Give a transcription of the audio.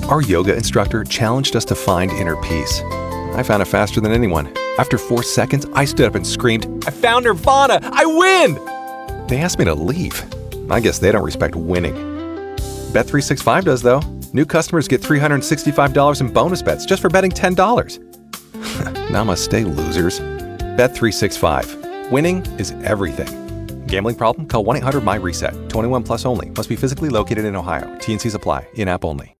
Our yoga instructor challenged us to find inner peace. I found it faster than anyone. After 4 seconds, I stood up and screamed, "I found Nirvana! I win!" They asked me to leave. I guess they don't respect winning. Bet365 does, though. New customers get $365 in bonus bets just for betting $10. Namaste, losers. Bet365. Winning is everything. Gambling problem? Call 1-800-MY-RESET. 21 plus only. Must be physically located in Ohio. T&Cs apply. In-app only.